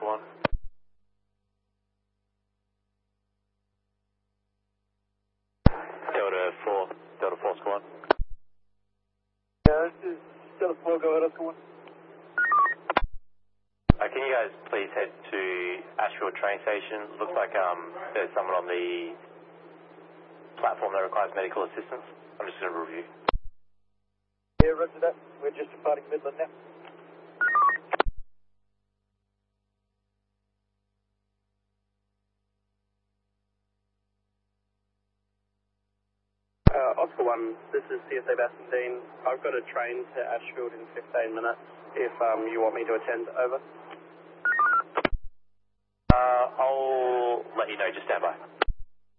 Oscar 1. Delta 4 Oscar 1. Yeah, this is Delta 4, go ahead, Oscar 1. Can you guys please head to Ashfield train station? Looks like there's someone on the platform that requires medical assistance. I'm just going to review. Yeah, roger that. We're just departing Midland now. Oscar 1, this is CSA Bastantine. I've got a train to Ashfield in 15 minutes if you want me to attend. Over. I'll let you know. Just stand by.